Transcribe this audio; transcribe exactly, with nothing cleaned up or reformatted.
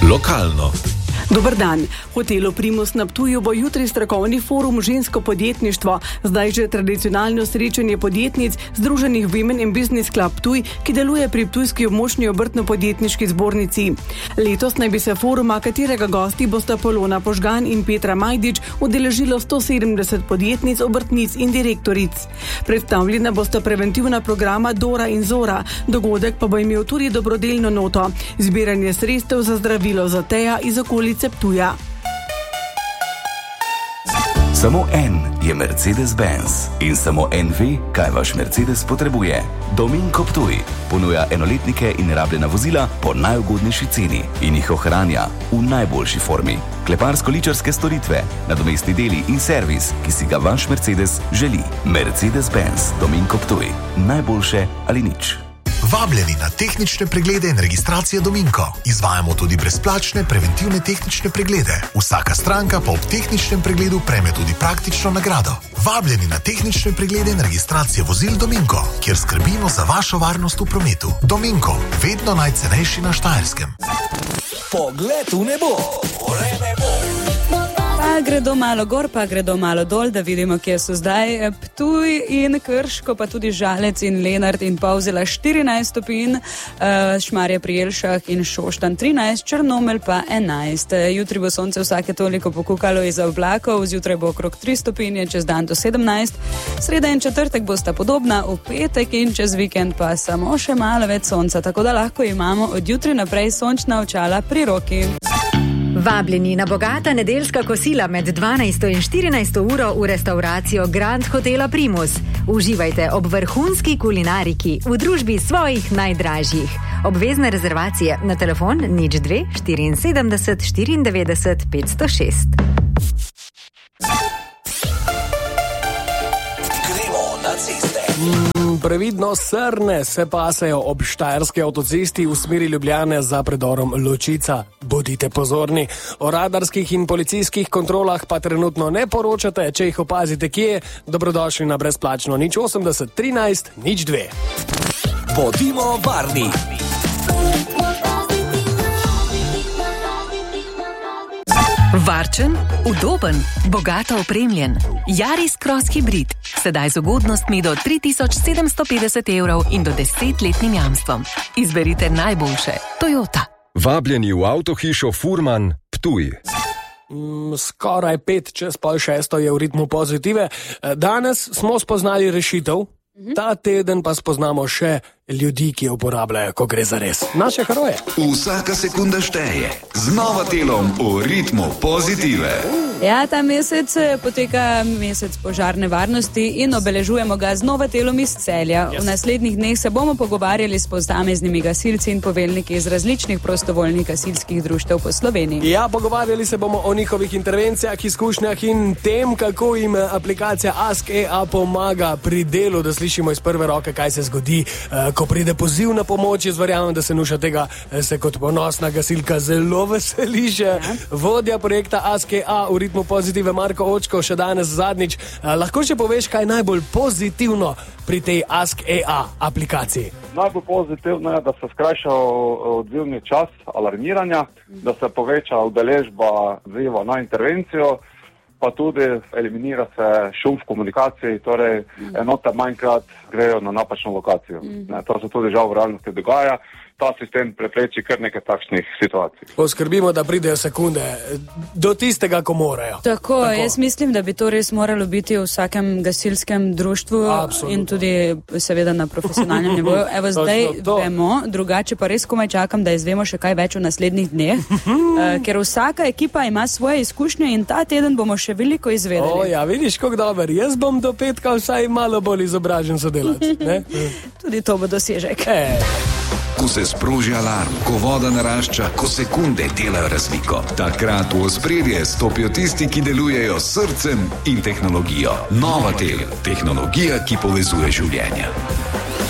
Lokalno. Dober dan. V hotelu Primus na Ptuju bo jutri strokovni forum Žensko podjetništvo, zdaj že tradicionalno srečanje podjetnic združenih Women in Business Club Ptuj, ki deluje pri ptujski območni obrtno-podjetniški zbornici. Letos naj bi se foruma, katerega gosti bosta Polona Požgan in Petra Majdič, udeležilo sto sedemdeset podjetnic, obrtnic in direktoric. Predstavljena bosta preventivna programa Dora in Zora, dogodek pa bo imel tudi dobrodelno noto, zbiranje sredstev za zdravilo za Teja iz okolice Ptuja. Samo en je Mercedes-Benz in samo en ve, kaj vaš Mercedes potrebuje. Dominko Ptuj ponuja enoletnike in rabljena vozila po najugodnejši ceni in jih ohranja v najboljši formi. Kleparsko-ličarske storitve, nadomestni deli in servis, ki si ga vaš Mercedes želi. Mercedes-Benz Dominko Ptuj. Najboljše ali nič. Vabljeni na tehnične preglede in registracije Dominko. Izvajamo tudi brezplačne preventivne tehnične preglede. Vsaka stranka pa ob tehničnem pregledu prejme tudi praktično nagrado. Vabljeni na tehnične preglede in registracije vozil Dominko, kjer skrbimo za vašo varnost v prometu. Dominko, vedno najcenejši na Štajerskem. Pogled v nebo, vreme bo. Pa gredo malo gor, pa gredo malo dol, da vidimo, kje so zdaj. Ptuj in Krško, pa tudi Žalec in Lenart in Polzela štirinajst stopinj, Šmarje pri Jelšah in Šoštanj trinajst, Črnomelj pa enajst. Jutri bo sonce vsake toliko pokukalo iz oblakov, zjutraj bo okrog tri stopinje, čez dan do sedemnajst. Sreda in četrtek bosta podobna, v petek in čez vikend pa samo še malo več sonca, tako da lahko imamo od jutri naprej sončna očala pri roki. Vabljeni na bogata nedeljska kosila med dvanajsto in štirinajsto uro v restavracijo Grand Hotela Primus. Uživajte ob vrhunski kulinariki v družbi svojih najdražjih. Obvezne rezervacije na telefon nič dve štiriinsedemdeset štiriindevetdeset petsto šest. Gremo na ceste. Previdno srne se pasejo ob štajerski avtocesti v smeri Ljubljane za predorom Ločica. Bodite pozorni. O radarskih in policijskih kontrolah pa trenutno ne poročate, če jih opazite kje. Dobrodošli na brezplačno nič osemdeset trinajst nič dve. Bodimo varni. Varčen, udoben, bogato opremljen. Yaris Cross Hybrid. Sedaj z ugodnostmi do tri tisoč sedemsto petdeset evrov in do desetletnim jamstvom. Izberite najboljše. Toyota. Vabljeni v avtohišo Furman Ptuj. Mm, skoraj pet čez pol šesto je v ritmu pozitive. Danes smo spoznali rešitev, ta teden pa spoznamo še ljudi, ki jo uporabljajo, ko gre za res. Naše heroje. Vsaka sekunda šteje. Z Novatelom v ritmu pozitive. Ja, ta mesec poteka mesec požarne varnosti in obeležujemo ga z Novatelom iz Celja. Yes. V naslednjih dneh se bomo pogovarjali s posameznimi gasilci in poveljniki iz različnih prostovoljnih gasilskih društev po Sloveniji. Ja, pogovarjali se bomo o njihovih intervencijah, izkušnjah in tem, kako jim aplikacija Ask E A pomaga pri delu, da slišimo iz prve roke, kaj se zgodi, ko pride poziv na pomoč. Jaz verjamem, da se Nuša tega se kot ponosna gasilka zelo veseli že. Ja. Vodja projekta Ask E A v ritmu pozitive Marko Očko še danes zadnjič. Lahko še poveš, kaj je najbolj pozitivno pri tej Ask E A aplikaciji? Najbolj pozitivno je, da se skrajša odzivni čas alarmiranja, da se poveča udeležba odziva na intervencijo, pa tudi eliminira se šum v komunikaciji, torej enote manjkrat grejo na napačno lokacijo. Ne, to se tudi žal v realnosti dogaja. Ta sistem prepreči kar nekaj takšnih situacij. Poskrbimo, da pridejo sekunde do tistega, ko morajo. Tako, Tako. Jaz mislim, da bi to res moralo biti v vsakem gasilskem društvu. Absolutno. In tudi seveda na profesionalnem nivoju. Evo, zdaj to, to. vemo, drugače pa res komaj čakam, da izvemo še kaj več v naslednjih dneh, uh, ker vsaka ekipa ima svoje izkušnje in ta teden bomo še veliko izvedeli. O, ja, vidiš, kako dober. Jaz bom do petka vsaj malo bolj izobražen sodelavec. Tudi to bo dosežek. E. Ko se sproži alarm, ko voda narašča, ko sekunde delajo razliko. Takrat v ospredje stopijo tisti, ki delujejo s srcem in tehnologijo. Novatel, tehnologija, ki povezuje življenja.